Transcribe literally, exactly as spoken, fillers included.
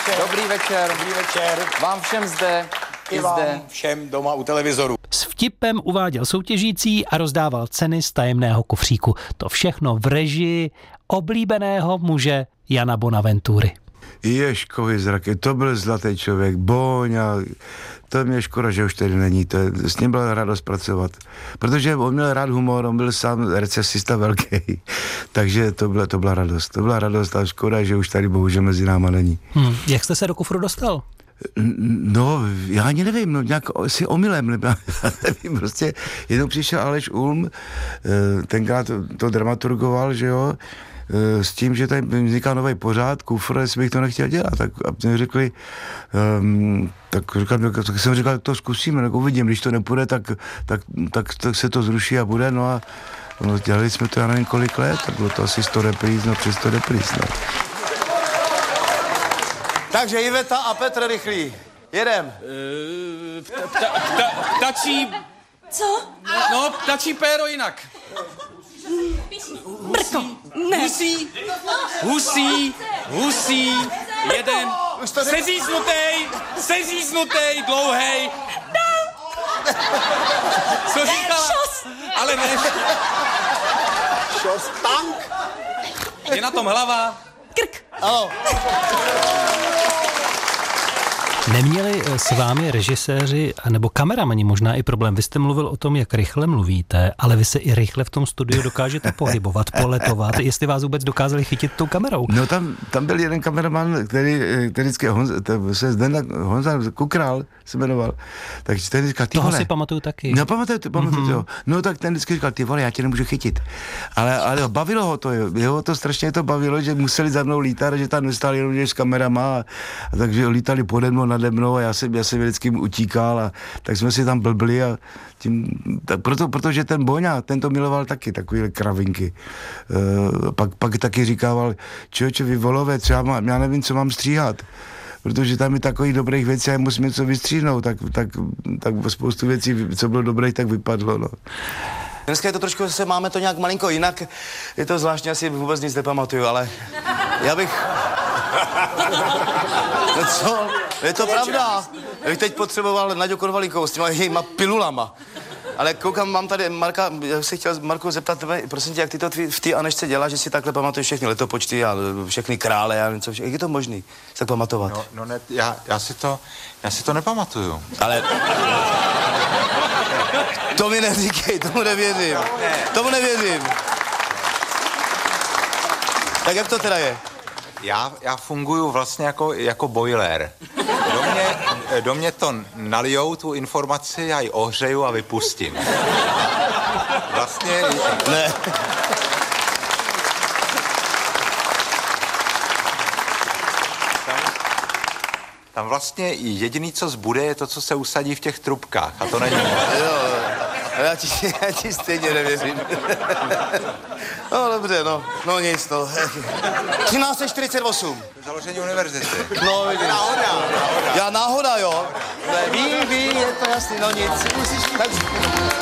večer. Dobrý večer. Dobrý večer. Vám všem zde. I vám všem doma u televizoru. S vtipem uváděl soutěžící a rozdával ceny z tajemného kufříku. To všechno v režii oblíbeného muže Jana Bonaventury. Ježkovi zraky, to byl zlatý člověk, Boňa, to mě škoda, že už tady není, to, s ním byla radost pracovat, protože on měl rád humor, on byl sám recesista velký, takže to byla, to byla radost, to byla radost a škoda, že už tady bohužel mezi náma není. Hmm. Jak jste se do kufru dostal? No, já ani nevím, no nějak si omylem, nebo nevím, prostě jednou přišel Aleš Ulm, tenkrát to, to dramaturgoval, že jo, s tím, že tady vzniká nový pořád, kufr, jestli bych to nechtěl dělat, tak a mě řekli, um, tak, říkal, tak jsem říkal, tak to zkusíme, tak uvidím, když to nepůjde, tak, tak, tak, tak se to zruší a bude, no a no, dělali jsme to, já nevím kolik let, tak bylo to asi sto repríz, no přes sto repríz, no. Takže Iveta a Petr rychlí. Jedem. Uh, pta, pta, pta, ptačí... Co? No, ptačí péro jinak. Brko, ne. Husí, husí, husí, jeden, seříznutej, seříznutej, dlouhej. Co říkala? Ale ne. Šos, tank. Je na tom hlava. Krk. Ano. Neměli s vámi režiséři nebo kameramani možná i problém? Vy jste mluvil o tom, jak rychle mluvíte, ale vy se i rychle v tom studiu dokážete pohybovat, poletovat. Jestli vás vůbec dokázali chytit tou kamerou? No tam, tam byl jeden kameraman, který, který vždycky Honza, se Zdena, Honza Kukrál se jmenoval. Takže ten říkal, ty Toho vole. si pamatuju taky. No pamatuju, pamatuju, mm-hmm. jo. No tak ten vždycky říkal, ty vole, já tě nemůžu chytit. Ale, ale bavilo ho to, jo. Jeho to strašně to bavilo, že museli za mnou lítat, že tam nestáli jenom s kamerama a, a takže lítali pode mnou, nade mnou a já jsem, já jsem vždycky utíkal a tak jsme si tam blbli a tím, tak proto, protože ten Boňa, ten to miloval taky, takovýhle kravinky. Uh, pak, pak taky říkával, člověče, vy volové, třeba má, já nevím, co mám stříhat, protože tam je takových dobrých věcí a já musím něco vystříhnout, tak, tak, tak spoustu věcí, co bylo dobré, tak vypadlo, no. Dneska je to trošku, se máme to nějak malinko jinak, je to zvláštně, asi vůbec nic nepamatuju, ale já bych... No co? Je to pravda. Já bych teď potřeboval Naďu Konvalíkovou s těma jejíma pilulama. Ale koukám, mám tady Marka, já bych se chtěl Marku zeptat tebe, prosím tě, jak ty to v té Anešce děláš, že si takhle pamatuješ všechny letopočty a všechny krále a něco, jak je to možný se tak pamatovat? No, no ne, já, já si to, já si to nepamatuju. Ale... To mi neříkej, tomu nevěřím. Tomu nevěřím. Tak jak to teda je? Já, já funguju vlastně jako, jako boiler. Do mě, do mě to nalijou tu informaci, já ji ohřeju a vypustím. Vlastně... Ne. Tam, tam vlastně jediný, co zbude, je to, co se usadí v těch trubkách. A to není... Jo, já ti, já ti stejně nevěřím. No dobře, no, no nic, no. třináct set čtyřicet osm. Založení univerzity. No, vidíš. Náhoda, náhoda. Já náhoda, jo. Ne, ví, ví, je to jasný, no nic. Musíš... Tak...